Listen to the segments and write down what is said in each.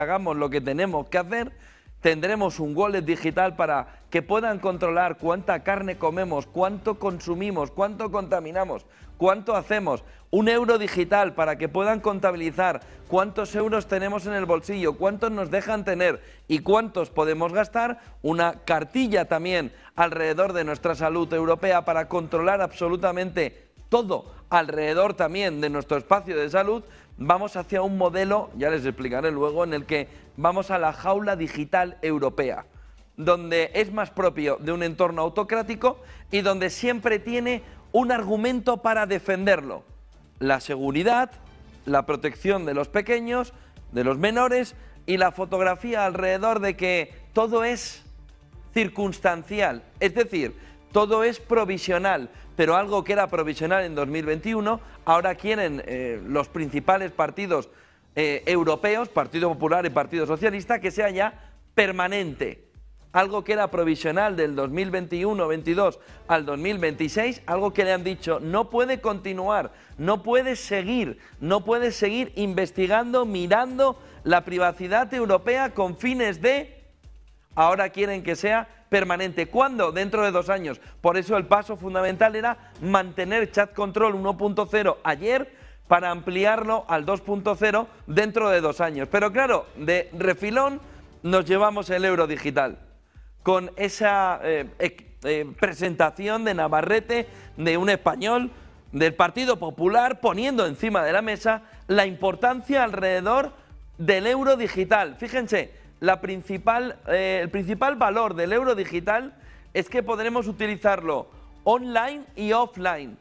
hagamos lo que tenemos que hacer, tendremos un wallet digital para que puedan controlar cuánta carne comemos, cuánto consumimos, cuánto contaminamos, cuánto hacemos. Un euro digital para que puedan contabilizar cuántos euros tenemos en el bolsillo, cuántos nos dejan tener y cuántos podemos gastar. Una cartilla también alrededor de nuestra salud europea para controlar absolutamente todo alrededor también de nuestro espacio de salud. Vamos hacia un modelo, ya les explicaré luego, en el que vamos a la jaula digital europea, donde es más propio de un entorno autocrático y donde siempre tiene un argumento para defenderlo: la seguridad, la protección de los pequeños, de los menores y la fotografía alrededor de que todo es circunstancial, es decir, todo es provisional, pero algo que era provisional en 2021, ahora quieren los principales partidos europeos, Partido Popular y Partido Socialista, que sea ya permanente. Algo que era provisional del 2021-22 al 2026, algo que le han dicho no puede continuar, no puede seguir investigando, mirando la privacidad europea con fines de... Ahora quieren que sea permanente. ¿Cuándo? Dentro de 2 años. Por eso el paso fundamental era mantener Chat Control 1.0 ayer para ampliarlo al 2.0 dentro de 2 años. Pero claro, de refilón nos llevamos el euro digital, con esa presentación de Navarrete, de un español, del Partido Popular, poniendo encima de la mesa la importancia alrededor del euro digital. Fíjense, el principal valor del euro digital es que podremos utilizarlo online y offline.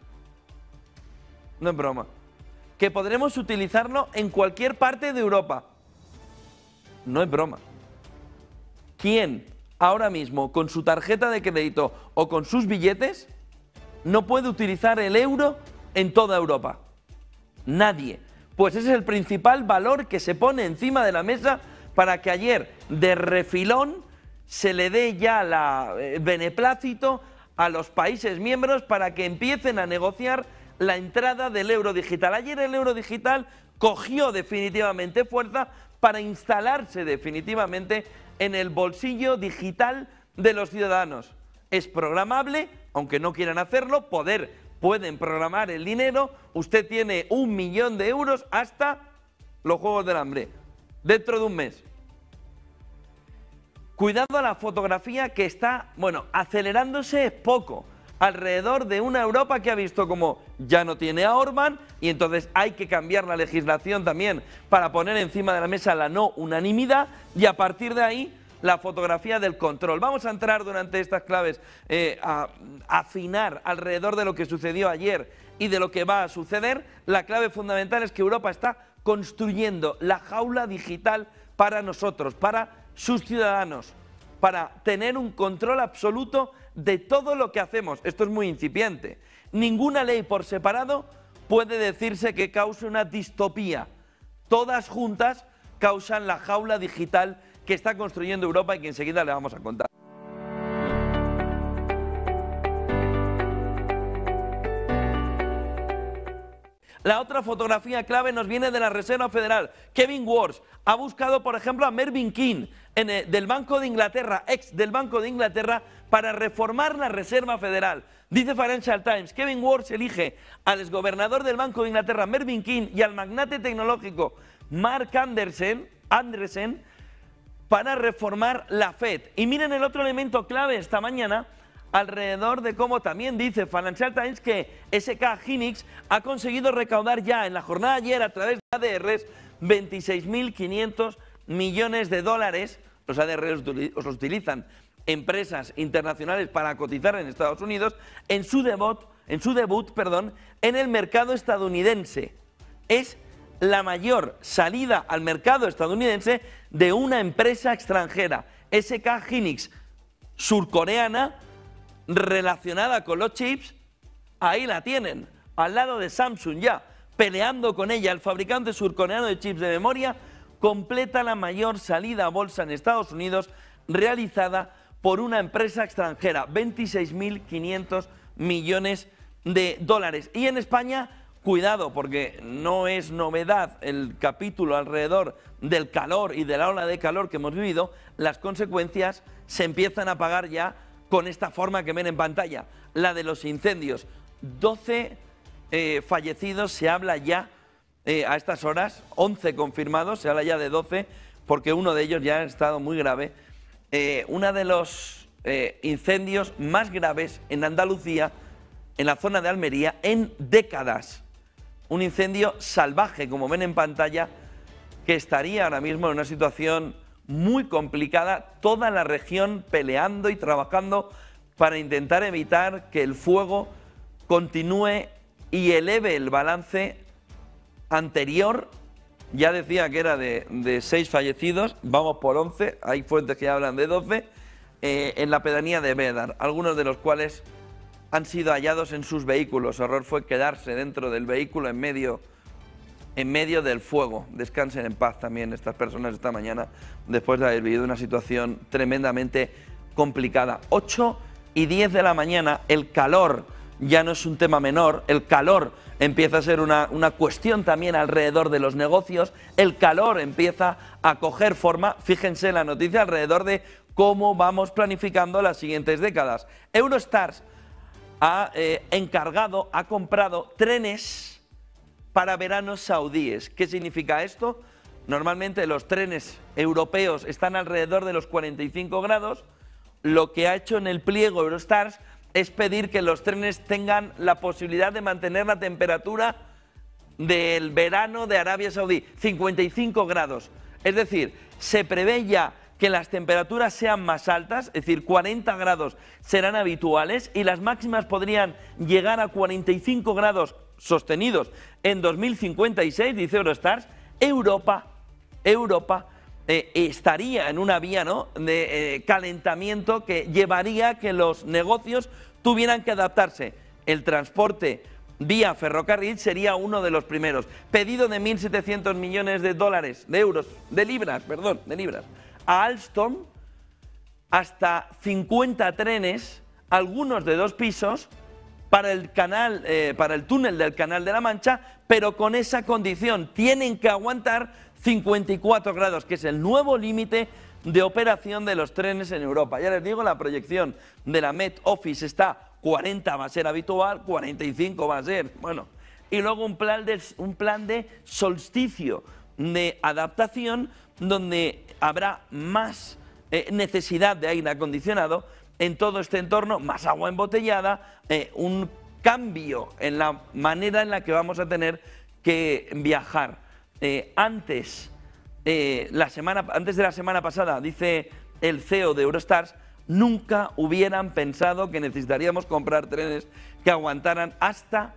No es broma. Que podremos utilizarlo en cualquier parte de Europa. No es broma. ¿Quién ahora mismo con su tarjeta de crédito o con sus billetes no puede utilizar el euro en toda Europa? Nadie. Pues ese es el principal valor que se pone encima de la mesa para que ayer de refilón se le dé ya el beneplácito a los países miembros para que empiecen a negociar la entrada del euro digital. Ayer el euro digital cogió definitivamente fuerza para instalarse definitivamente en el bolsillo digital de los ciudadanos. Es programable, aunque no quieran hacerlo, pueden programar el dinero. Usted tiene 1 millón de euros hasta los Juegos del Hambre, dentro de un mes. Cuidado a la fotografía que está, acelerándose poco, alrededor de una Europa que ha visto como ya no tiene a Orbán y entonces hay que cambiar la legislación también para poner encima de la mesa la no unanimidad y a partir de ahí la fotografía del control. Vamos a entrar durante estas claves a afinar alrededor de lo que sucedió ayer y de lo que va a suceder. La clave fundamental es que Europa está construyendo la jaula digital para nosotros, para sus ciudadanos, para tener un control absoluto de todo lo que hacemos. Esto es muy incipiente. Ninguna ley por separado puede decirse que cause una distopía. Todas juntas causan la jaula digital que está construyendo Europa y que enseguida le vamos a contar. La otra fotografía clave nos viene de la Reserva Federal. Kevin Warsh ha buscado, por ejemplo, a Mervyn King, del Banco de Inglaterra, ex del Banco de Inglaterra, para reformar la Reserva Federal. Dice Financial Times, Kevin Warsh elige al exgobernador del Banco de Inglaterra, Mervyn King, y al magnate tecnológico Mark Andreessen para reformar la Fed. Y miren el otro elemento clave esta mañana, alrededor de cómo también dice Financial Times que SK Hynix ha conseguido recaudar ya en la jornada de ayer a través de ADRs 26.500 millones de dólares. Los ADRs los utilizan empresas internacionales para cotizar en Estados Unidos en su debut en el mercado estadounidense. Es la mayor salida al mercado estadounidense de una empresa extranjera. SK Hynix, surcoreana, relacionada con los chips, ahí la tienen, al lado de Samsung ya, peleando con ella. El fabricante surcoreano de chips de memoria completa la mayor salida a bolsa en Estados Unidos realizada por una empresa extranjera, 26.500 millones de dólares. Y en España, Cuidado, porque no es novedad el capítulo alrededor del calor y de la ola de calor que hemos vivido. Las consecuencias se empiezan a pagar ya con esta forma que ven en pantalla, la de los incendios. 12 fallecidos, se habla ya a estas horas, 11 confirmados, se habla ya de 12, porque uno de ellos ya ha estado muy grave. Uno de los incendios más graves en Andalucía, en la zona de Almería, en décadas. Un incendio salvaje, como ven en pantalla, que estaría ahora mismo en una situación muy complicada, toda la región peleando y trabajando para intentar evitar que el fuego continúe y eleve el balance anterior. Ya decía que era de 6 fallecidos, vamos por 11, hay fuentes que hablan de 12, en la pedanía de Bédar, algunos de los cuales han sido hallados en sus vehículos. Su error fue quedarse dentro del vehículo en medio del fuego. Descansen en paz también estas personas esta mañana, después de haber vivido una situación tremendamente complicada. 8:10 de la mañana, el calor ya no es un tema menor, el calor empieza a ser una cuestión también alrededor de los negocios, el calor empieza a coger forma. Fíjense la noticia alrededor de cómo vamos planificando las siguientes décadas. Eurostars ha comprado trenes para veranos saudíes. ¿Qué significa esto? Normalmente los trenes europeos están alrededor de los 45 grados. Lo que ha hecho en el pliego Eurostars es pedir que los trenes tengan la posibilidad de mantener la temperatura del verano de Arabia Saudí, 55 grados. Es decir, se prevé ya que las temperaturas sean más altas, es decir, 40 grados serán habituales y las máximas podrían llegar a 45 grados sostenidos en 2056, dice Eurostars. Europa estaría en una vía, ¿no?, de calentamiento que llevaría a que los negocios tuvieran que adaptarse. El transporte vía ferrocarril sería uno de los primeros. Pedido de 1.700 millones de dólares, de libras, a Alstom, hasta 50 trenes, algunos de 2 pisos, para el túnel del Canal de la Mancha, pero con esa condición: tienen que aguantar 54 grados, que es el nuevo límite de operación de los trenes en Europa. Ya les digo, la proyección de la Met Office está 40 va a ser habitual, 45 va a ser, bueno. Y luego un plan de solsticio, de adaptación, donde habrá más necesidad de aire acondicionado en todo este entorno, más agua embotellada, un cambio en la manera en la que vamos a tener que viajar. Antes de la semana pasada, dice el CEO de Eurostars, nunca hubieran pensado que necesitaríamos comprar trenes que aguantaran hasta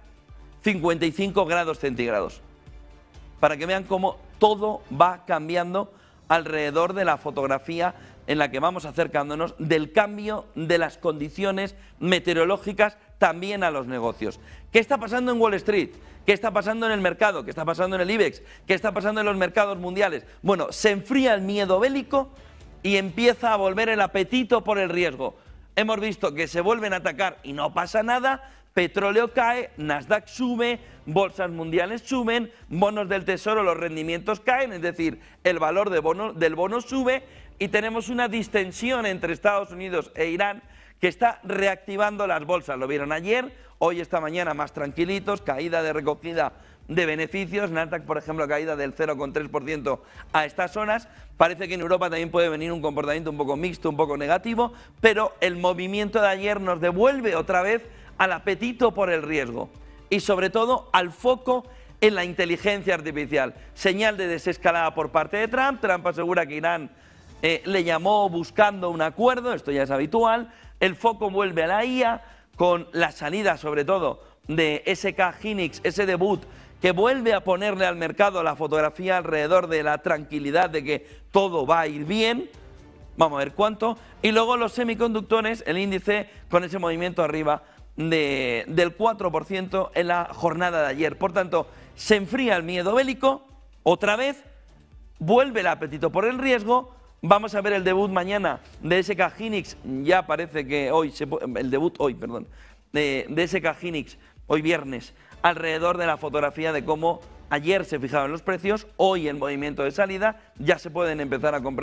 55 grados centígrados. Para que vean cómo todo va cambiando alrededor de la fotografía en la que vamos acercándonos del cambio de las condiciones meteorológicas también a los negocios. ¿Qué está pasando en Wall Street? ¿Qué está pasando en el mercado? ¿Qué está pasando en el IBEX? ¿Qué está pasando en los mercados mundiales? Bueno, se enfría el miedo bélico y empieza a volver el apetito por el riesgo. Hemos visto que se vuelven a atacar y no pasa nada. Petróleo cae, Nasdaq sube, bolsas mundiales suben, bonos del tesoro, los rendimientos caen, es decir, el valor del bono sube, y tenemos una distensión entre Estados Unidos e Irán que está reactivando las bolsas. Lo vieron ayer, hoy esta mañana más tranquilitos, caída de recogida de beneficios. Nasdaq, por ejemplo, caída del 0,3% a estas horas. Parece que en Europa también puede venir un comportamiento un poco mixto, un poco negativo, pero el movimiento de ayer nos devuelve otra vez al apetito por el riesgo y sobre todo al foco en la inteligencia artificial. Señal de desescalada por parte de Trump. Trump asegura que Irán le llamó buscando un acuerdo, esto ya es habitual. El foco vuelve a la IA con la salida sobre todo de SK Hynix, ese debut que vuelve a ponerle al mercado la fotografía alrededor de la tranquilidad de que todo va a ir bien. Vamos a ver cuánto. Y luego los semiconductores, el índice con ese movimiento arriba del 4% en la jornada de ayer. Por tanto, se enfría el miedo bélico, otra vez, vuelve el apetito por el riesgo. Vamos a ver el debut mañana de SK Hynix, ya parece que hoy, el debut hoy, perdón, de SK Hynix, hoy viernes, alrededor de la fotografía de cómo ayer se fijaron los precios, hoy el movimiento de salida, ya se pueden empezar a comprar